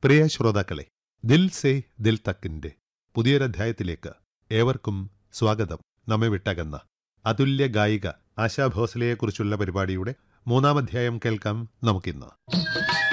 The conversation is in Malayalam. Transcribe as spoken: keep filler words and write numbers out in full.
പ്രിയ ശ്രോതാക്കളെ, ദിൽ സേ ദിൽ തക്കിന്റെ പുതിയൊരധ്യായത്തിലേക്ക് ഏവർക്കും സ്വാഗതം. നമ്മെ വിട്ടകന്ന അതുല്യ ഗായിക ആശാ ഭോസ്ലെയെക്കുറിച്ചുള്ള പരിപാടിയുടെ മൂന്നാം അധ്യായം കേൾക്കാം നമുക്കിന്ന്.